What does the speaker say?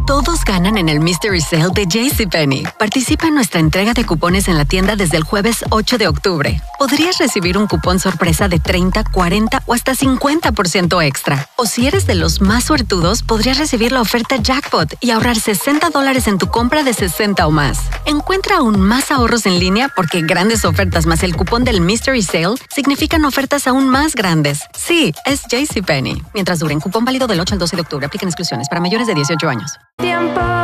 Todos ganan en el Mystery Sale de JCPenney. Participa en nuestra entrega de cupones en la tienda desde el jueves 8 de octubre. Podrías recibir un cupón sorpresa de 30, 40 o hasta 50% extra. O si eres de los más suertudos, podrías recibir la oferta Jackpot y ahorrar $60 en tu compra de 60 o más. Encuentra aún más ahorros en línea porque grandes ofertas más el cupón del Mystery Sale significan ofertas aún más grandes. Sí, es JCPenney. Mientras duren, cupón válido del 8 al 12 de octubre. Aplican exclusiones para mayores de 18 años. Tiempo